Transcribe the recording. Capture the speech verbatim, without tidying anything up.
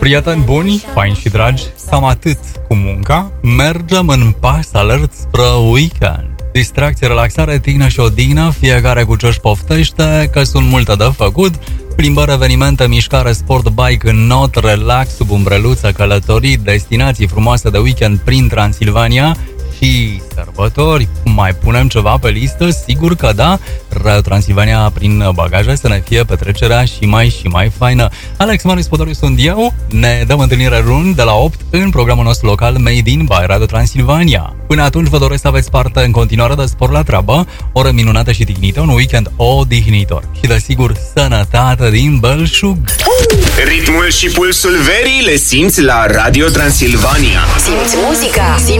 Prieteni buni, faini și dragi, cam atât cu munca, mergem în pas alert spre weekend. Distracție, relaxare, tihnă și odihnă, fiecare cu ce-și poftește, că sunt multe de făcut. Plimbări, evenimente, mișcare, sport, bike, not, relax, sub umbreluță, călătorii, destinații frumoase de weekend prin Transilvania și sărbători. Mai punem ceva pe listă? Sigur că da. Radio Transilvania prin bagaje să ne fie petrecerea și mai și mai faină. Alex Marius Podoriu sunt eu. Ne dăm întâlnire luni de la opt în programul nostru local Made in by Radio Transilvania. Până atunci vă doresc să aveți parte în continuare de sport la treabă, oră minunată și tihnită, un weekend odihnitor și desigur sănătate din belșug. Ritmul și pulsul verii le simți la Radio Transilvania. Simți muzica, simți